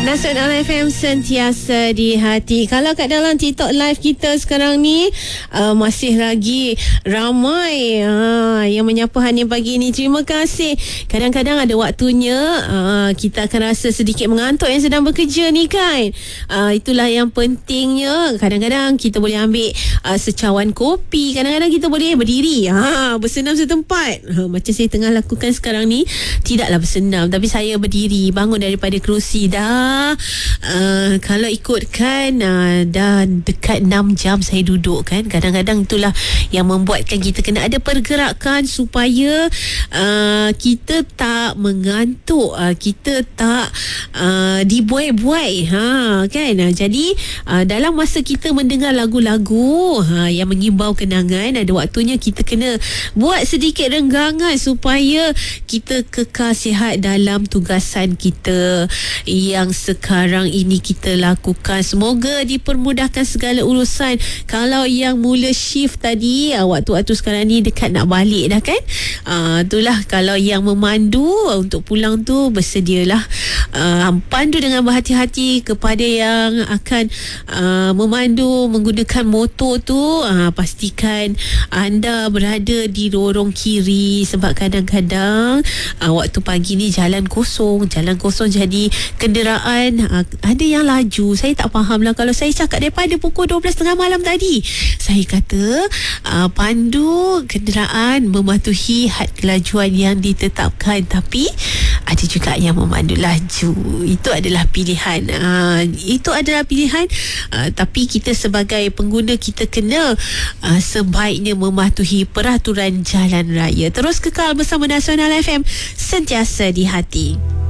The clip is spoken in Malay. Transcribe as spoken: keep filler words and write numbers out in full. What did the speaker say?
Nasional F M sentiasa di hati. Kalau kat dalam TikTok live kita sekarang ni uh, masih lagi ramai uh, yang menyapa Hani pagi ni. Terima kasih. Kadang-kadang ada waktunya uh, kita akan rasa sedikit mengantuk yang sedang bekerja ni kan. Uh, itulah yang pentingnya. Kadang-kadang kita boleh ambil uh, secawan kopi. Kadang-kadang kita boleh berdiri, ha, bersenam setempat. Uh, macam saya tengah lakukan sekarang ni. Tidaklah bersenam, tapi saya berdiri, bangun daripada kerusi. Dah uh, kalau ikutkan uh, dah dekat enam jam saya duduk kan. Kadang-kadang itulah yang membuatkan kita kena ada pergerakan supaya uh, kita tak mengantuk, uh, kita tak uh, dibuai-buai, ha, kan. Uh, jadi uh, dalam masa kita mendengar lagu-lagu uh, yang mengimbau kenangan, ada waktunya kita kena buat sedikit renggangan supaya kita kekal sihat dalam tugasan kita yang sekarang ini kita lakukan. Semoga dipermudahkan segala urusan. Kalau yang mula shift tadi, uh, waktu-waktu sekarang ni dekat nak balik dah kan. Uh, itulah kalau yang memandu untuk pulang tu, bersedialah uh, pandu dengan berhati-hati. Kepada yang akan uh, memandu menggunakan motor tu, uh, pastikan anda berada di lorong kiri, sebab kadang-kadang uh, waktu pagi ni jalan kosong, jalan kosong jadi kenderaan uh, ada yang laju. Saya tak faham lah. Kalau saya cakap daripada pukul dua belas tiga puluh malam tadi, saya kata uh, pandu kenderaan mematuhi had kelajuan yang ditetapkan, tapi ada juga yang memandu laju. Itu adalah pilihan, uh, itu adalah pilihan uh, tapi kita sebagai pengguna, kita kena uh, sebaiknya mematuhi peraturan jalan raya. Terus kekal bersama Nasional F M, sentiasa di hati.